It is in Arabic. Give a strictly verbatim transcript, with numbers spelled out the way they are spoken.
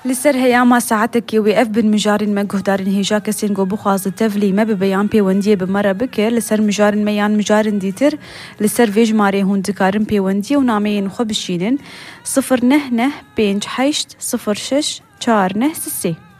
لسر هياما ساعتك يوي اف بن مجارن ما جهدارن هيجا كسين جو بخواز تفلي ما ببيان بي وندي بمرة بكر لسر مجارن ميان مجارن ديتر لسر فيج ماري هون دكارن بي وندي ونامين خبشينن صفر نه نه بينج حيشت صفر شش چار نه سسي.